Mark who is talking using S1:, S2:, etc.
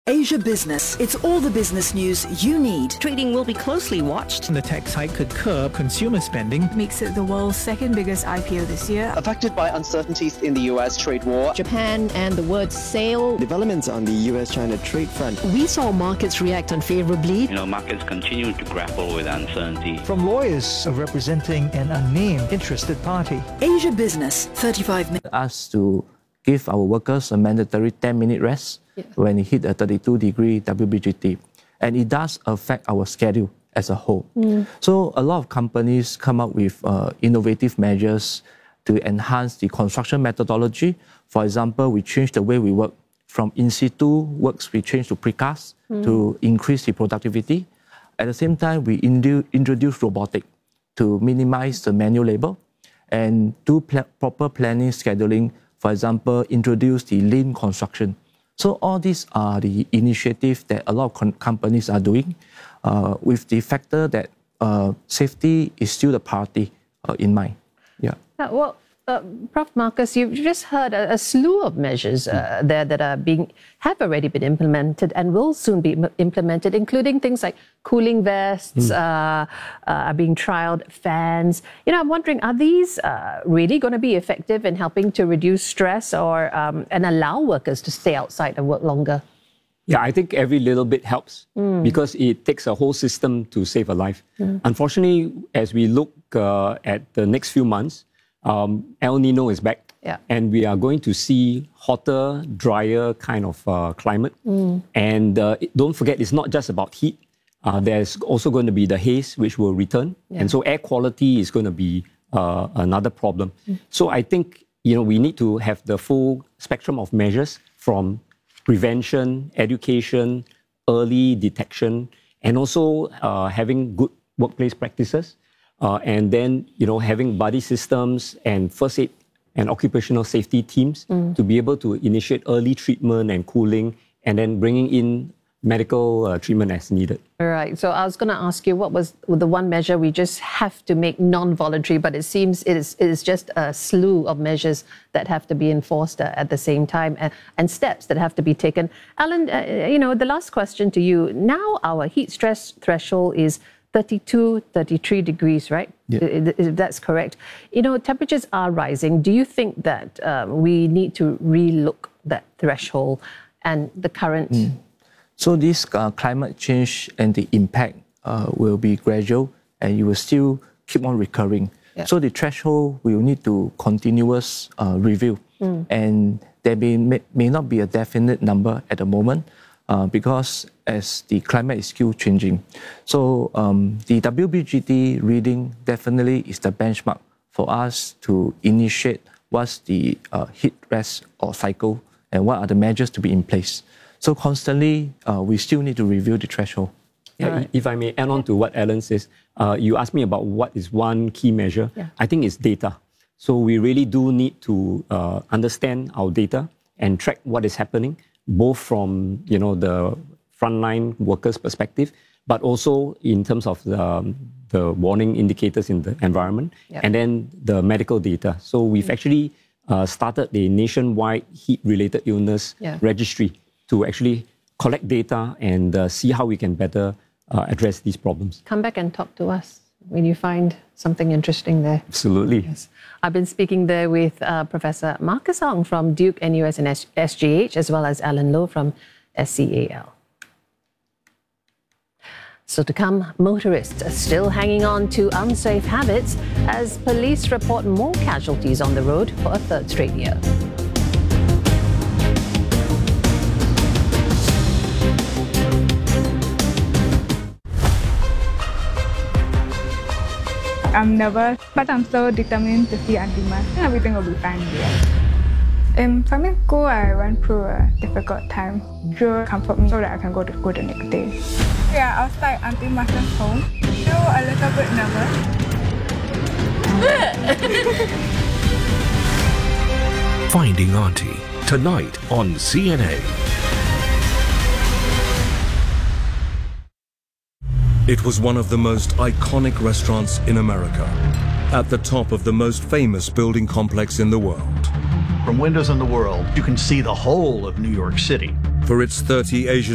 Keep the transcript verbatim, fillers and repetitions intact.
S1: Asia Business. It's all the business news you need.
S2: Trading will be closely watched.
S3: The tax hike could curb consumer spending.
S4: Makes it the world's second biggest I P O this year.
S5: Affected by uncertainties in the U S trade war.
S2: Japan and the word sale.
S6: Developments on the U S China trade front.
S2: We saw markets react unfavorably.
S7: You know, markets continue to grapple with uncertainty.
S3: From lawyers representing an unnamed interested party.
S1: Asia Business, thirty-five minutes.
S8: Us to give our workers a mandatory ten minute rest yeah. when it hit a thirty-two degree W B G T. And it does affect our schedule as a whole. Mm. So a lot of companies come up with uh, innovative measures to enhance the construction methodology. For example, we changed the way we work from in situ works, we changed to precast mm. to increase the productivity. At the same time, we indu- introduced robotic to minimize the manual labor and do pl- proper planning, scheduling. For example, introduce the lean construction. So all these are the initiatives that a lot of con- companies are doing uh, with the factor that uh, safety is still the priority uh, in mind. Yeah.
S2: Uh, well, uh, Professor Marcus, you've just heard a, a slew of measures uh, there that are being have already been implemented and will soon be m- implemented, including things like cooling vests, mm. uh, uh, are being trialed, fans. You know, I'm wondering, are these uh, really going to be effective in helping to reduce stress or um, and allow workers to stay outside and work longer?
S9: Yeah, I think every little bit helps mm. because it takes a whole system to save a life. Mm. Unfortunately, as we look uh, at the next few months, um, El Nino is back. Yeah. And we are going to see hotter, drier kind of uh, climate. Mm. And uh, don't forget, it's not just about heat. Uh, there's also going to be the haze, which will return. Yeah. And so air quality is going to be uh, another problem. Mm. So I think, you know, we need to have the full spectrum of measures from prevention, education, early detection, and also uh, having good workplace practices. Uh, and then, you know, having buddy systems and first aid and occupational safety teams mm. to be able to initiate early treatment and cooling, and then bringing in medical uh, treatment as needed.
S2: All right. So I was going to ask you, what was the one measure we just have to make non-voluntary, but it seems it is, it is just a slew of measures that have to be enforced uh, at the same time and, and steps that have to be taken. Alan, uh, you know, the last question to you. Now our heat stress threshold is thirty-two, thirty-three degrees, right? Yeah. If that's correct. You know, temperatures are rising. Do you think that um, we need to relook that threshold and the current... Mm.
S8: So this uh, climate change and the impact uh, will be gradual and you will still keep on recurring. Yeah. So the threshold will need to continuous uh, review. Mm. And there may, may, may not be a definite number at the moment uh, because as the climate is still changing. So um, the W B G T reading definitely is the benchmark for us to initiate what's the uh, heat rest or cycle and what are the measures to be in place. So constantly, uh, we still need to review the threshold.
S9: Yeah, right. If I may add on to what Alan says, uh, you asked me about what is one key measure. Yeah. I think it's data. So we really do need to uh, understand our data and track what is happening, both from, you know, the frontline workers' perspective, but also in terms of the, um, the warning indicators in the environment, yeah. and then the medical data. So we've mm. actually uh, started the nationwide heat-related illness yeah. registry to actually collect data and uh, see how we can better uh, address these problems.
S2: Come back and talk to us when you find something interesting there.
S9: Absolutely.
S2: Yes. I've been speaking there with uh, Professor Marcus Ong from Duke, N U S and S G H, as well as Alan Lowe from S C A L. So to come, motorists are still hanging on to unsafe habits as police report more casualties on the road for a third straight year.
S10: I'm nervous, but I'm so determined to see Auntie Mas. Everything will be fine there. In primary school, I went through a difficult time. She will comfort me so that I can go to school the next day. Yeah, outside Auntie Mas's home, still a little bit nervous.
S11: Finding Auntie, tonight on C N A. It was one of the most iconic restaurants in America, at the top of the most famous building complex in the world.
S12: From windows in the world, you can see the whole of New York City.
S11: For its thirty Asian